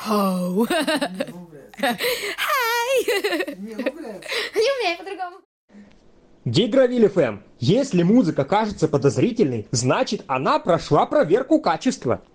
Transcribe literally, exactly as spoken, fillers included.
Хоу. Не, ну, блядь. Хай. Не, ну, блядь. Не умею по-другому. Гигровиль эф эм. Если музыка кажется подозрительной, значит она прошла проверку качества.